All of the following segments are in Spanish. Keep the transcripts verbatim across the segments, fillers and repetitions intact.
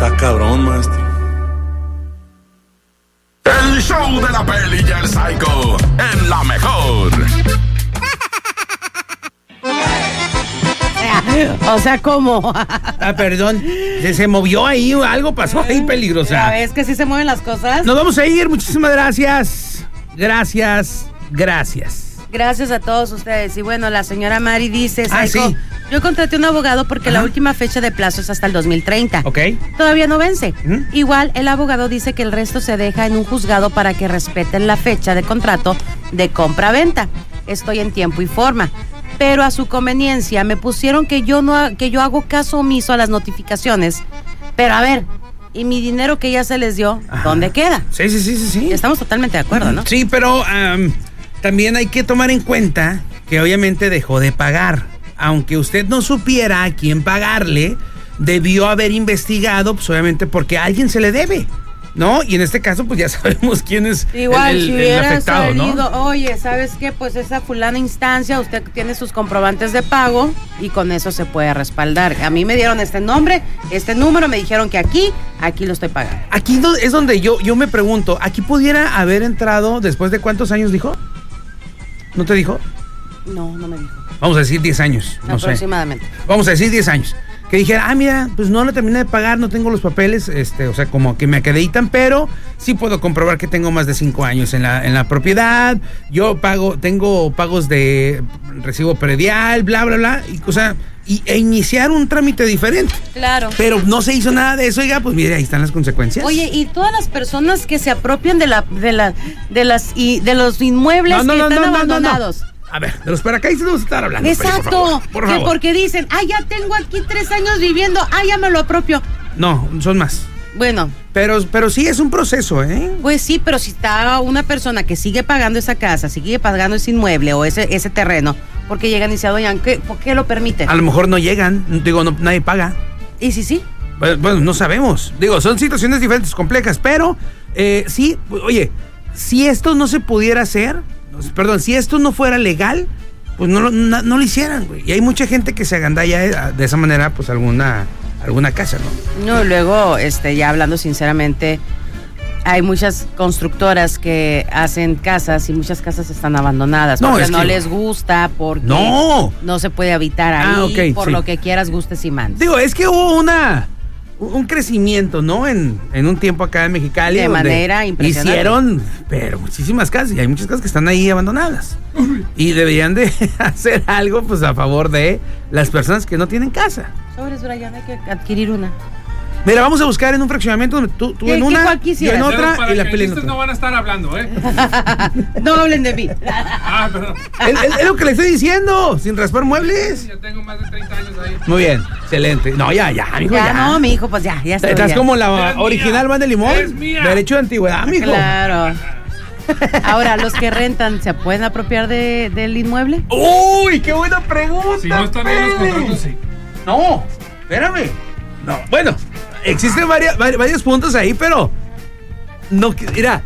Está cabrón, maestro. El show de la Peli y el Psycho en La Mejor. O sea, ¿cómo? Ah, perdón. Se, se movió ahí, algo pasó ahí peligrosa. ¿Sabes que sí se mueven las cosas? Nos vamos a ir, muchísimas gracias. Gracias, gracias. Gracias a todos ustedes. Y bueno, la señora Mari dice, Ah, Psycho, sí. yo contraté un abogado porque Ajá. la última fecha de plazo es hasta el dos mil treinta. Ok. Todavía no vence. ¿Mm? Igual, el abogado dice que el resto se deja en un juzgado para que respeten la fecha de contrato de compra-venta. Estoy en tiempo y forma. Pero a su conveniencia me pusieron que yo, no, que yo hago caso omiso a las notificaciones. Pero a ver, ¿y mi dinero que ya se les dio, Ajá. dónde queda? Sí, sí, sí, sí, sí. Estamos totalmente de acuerdo, ¿no? Sí, pero um, también hay que tomar en cuenta que obviamente dejó de pagar. Aunque usted no supiera a quién pagarle, debió haber investigado, pues obviamente porque a alguien se le debe, ¿no? Y en este caso, pues ya sabemos quién es Igual, el, el, si el hubiera afectado, salido, ¿no? oye, ¿sabes qué? Pues esa fulana instancia, usted tiene sus comprobantes de pago y con eso se puede respaldar. A mí me dieron este nombre, este número, me dijeron que aquí, aquí lo estoy pagando. Aquí do- es donde yo, yo me pregunto, ¿aquí pudiera haber entrado después de cuántos años dijo? ¿No te dijo? No, no me dijo. Vamos a decir diez años, no sé. Aproximadamente. Vamos a decir diez años. Que dijera, ah, mira, pues no lo terminé de pagar, no tengo los papeles, este, o sea, como que me acreditan, pero sí puedo comprobar que tengo más de cinco años en la, en la propiedad, yo pago, tengo pagos de recibo predial, bla, bla, bla, y, o sea, y, e iniciar un trámite diferente. Claro. Pero no se hizo nada de eso, oiga, pues mire, ahí están las consecuencias. Oye, y todas las personas que se apropian de la, de la, de las, y de los inmuebles No, no, que no, están no, no, no, no. abandonados. A ver, de los paracaídas vamos a estar hablando. Exacto. Por favor, por Que favor. porque dicen, ah, ya tengo aquí tres años viviendo, ah, ya me lo apropio. No, son más. Bueno, Pero, pero sí es un proceso, ¿eh? pues sí, pero si está una persona que sigue pagando esa casa, sigue pagando ese inmueble o ese, ese terreno, porque llegan y se adueñan, ¿qué, ¿por qué lo permiten? A lo mejor no llegan, digo, no, nadie paga. ¿Y si sí? Bueno, bueno, no sabemos. Digo, son situaciones diferentes, complejas, pero eh, sí, oye, si esto no se pudiera hacer, perdón, si esto no fuera legal, pues no, lo- no, no lo hicieran, güey. Y hay mucha gente que se agandalla de esa manera, pues alguna, alguna casa, ¿no? No, luego, este, ya hablando sinceramente, hay muchas constructoras que hacen casas y muchas casas están abandonadas No, porque es no que- les gusta, porque No. no se puede habitar ahí, Ah, ok, por sí. lo que quieras, gustes y mandes. Digo, es que hubo una un crecimiento, ¿no? En, en un tiempo acá en Mexicali. De donde manera impresionante. Hicieron, pero muchísimas casas, y hay muchas casas que están ahí abandonadas. Y deberían de hacer algo, pues, a favor de las personas que no tienen casa. Sobres, Brian, hay que adquirir una. Mira, vamos a buscar en un fraccionamiento donde tú, tú ¿Qué- en qué una cual y quisieras? en Pero otra para y la que peli en listos otra. no van a estar hablando, ¿eh? No hablen de mí. Ah, perdón. Es, es- es lo que le estoy diciendo, sin raspar muebles. Yo tengo más de treinta años ahí. Muy bien, excelente. No, ya, ya, mijo, ya. Ya no, mi hijo, pues ya, ya está. Estás ya. como la Es mía. original Van de Limón. Es mía. Derecho de antigüedad, mijo. Claro. Ahora, los que rentan, ¿se pueden apropiar de, del inmueble? Uy, qué buena pregunta. Si no están bien los Pele. contratos, sí. No, espérame. No, bueno, existen varias, vari- varios puntos ahí, pero no, que- mira,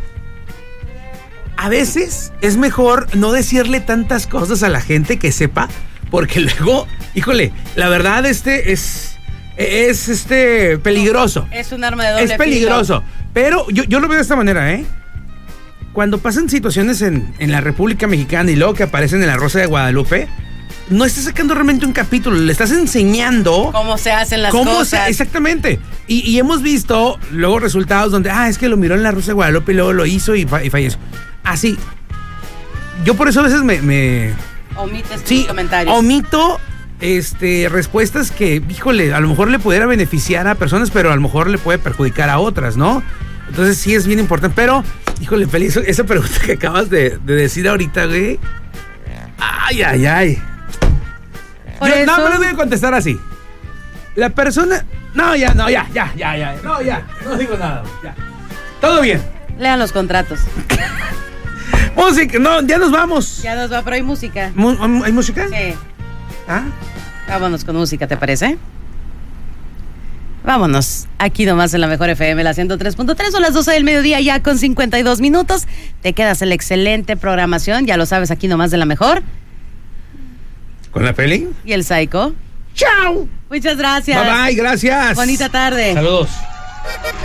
a veces es mejor no decirle tantas cosas a la gente que sepa, porque luego, híjole, la verdad este es, es este peligroso. Es un arma de doble Es peligroso. Pero yo, yo lo veo de esta manera, ¿eh? Cuando pasan situaciones en, en la República Mexicana y luego que aparecen en la Rosa de Guadalupe, no estás sacando realmente un capítulo, le estás enseñando filo. ¿Cómo se hacen las cómo cosas? se- exactamente. Y, y hemos visto luego resultados donde, ah, es que lo miró en la Rosa de Guadalupe y luego lo hizo y, fa- y falleció. Así. Yo por eso a veces me, me Omites tus sí, comentarios. omito este, respuestas que, híjole, a lo mejor le pudiera beneficiar a personas, pero a lo mejor le puede perjudicar a otras, ¿no? Entonces sí es bien importante. Pero, híjole, Feli, eso- esa pregunta que acabas de, de decir ahorita, güey. Ay, ay, ay. Por Yo- eso- No, pero voy a contestar así. La persona... No, ya, no, ya, ya, ya, ya. No, ya. No digo nada, ya. Todo bien. Lean los contratos. Música, no, ya nos vamos. Ya nos va, pero hay música. Mu- ¿Hay música? Sí. Ah. Vámonos con música, ¿te parece? Vámonos. Aquí nomás en la Mejor F M, la ciento tres punto tres, son las doce del mediodía ya con cincuenta y dos minutos. Te quedas en la excelente programación, ya lo sabes, aquí nomás de la Mejor. ¿Con la peli? Y el Psycho. ¡Chao! Muchas gracias. Bye bye, gracias. Bonita tarde. Saludos.